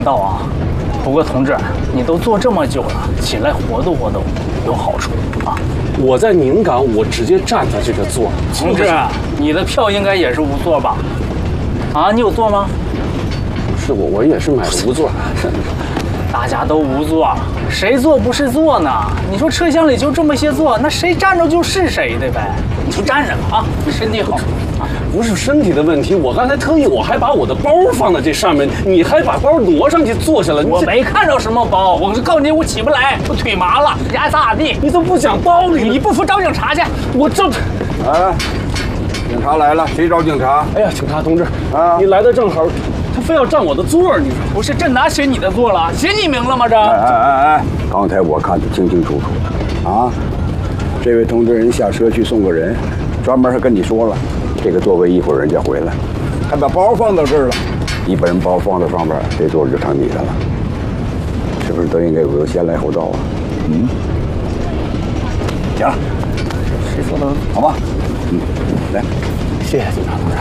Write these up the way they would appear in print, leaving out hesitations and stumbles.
道啊。不过同志，你都做这么久了，起来活动活动有好处啊。 我在宁港，我直接站在这个座。 同志，你的票应该也是无座吧？啊，你有座吗？ 是我也是买的无座。 大家都无座，谁坐不是坐呢？你说车厢里就这么些座，那谁站着就是谁的呗。你就站着吧啊，身体好。 不是身体的问题，我刚才特意我还把我的包放在这上面，你还把包挪上去坐下了。 我没看着什么包，我是告诉你，我起不来，我腿麻了，你爱咋地？ 你怎么不讲道理？ 你不服找警察去！ 我这…… 哎，警察来了，谁找警察？ 哎呀，警察同志啊， 你来的正好，他非要占我的座，你说不是？这哪写你的座了？写你名了吗？这？ 哎，刚才我看得清清楚楚的啊，这位同志人下车去送个人，专门还跟你说了。这个座位一会儿人家回来，还把包放到这儿了。你把人包放到上边，这座就成你的了，是不是都应该有个先来后到啊？嗯，行了， 谁说的？ 好吧，来， 谢谢警察同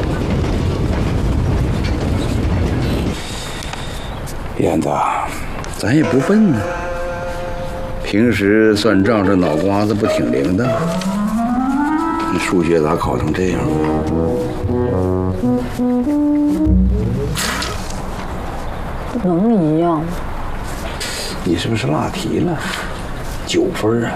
志。 燕子，咱也不笨呢，平时算账这脑瓜子不挺灵的吗？数学咋考成这样？ 能一样吗？ 你是不是落题了？9分啊！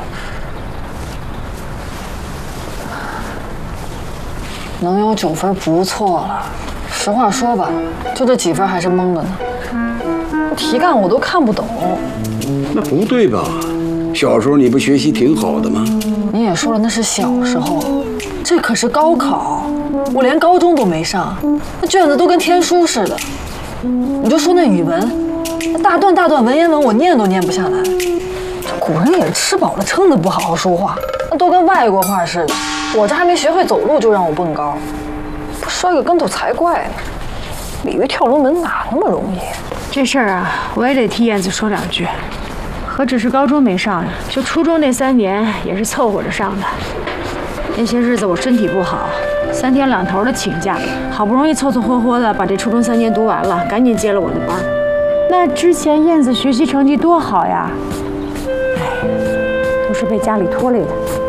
能有9分不错了。实话说吧，就这几分还是蒙的呢。题干我都看不懂。 那不对吧？小时候你不学习挺好的吗？ 你也说了那是小时候，这可是高考，我连高中都没上，那卷子都跟天书似的。你就说那语文，那大段文言文我念都念不下来。这古人也是吃饱了撑的不好好说话，那都跟外国话似的。我这还没学会走路就让我蹦高，不摔个跟头才怪呢。鲤鱼跳龙门哪那么容易？ 这事儿啊，我也得替燕子说2句。何止是高中没上呀，就初中那3年也是凑合着上的。那些日子我身体不好，3天2头的请假，好不容易凑凑合合的把这初中3年读完了，赶紧接了我的班。那之前燕子学习成绩多好呀，哎，都是被家里拖累的。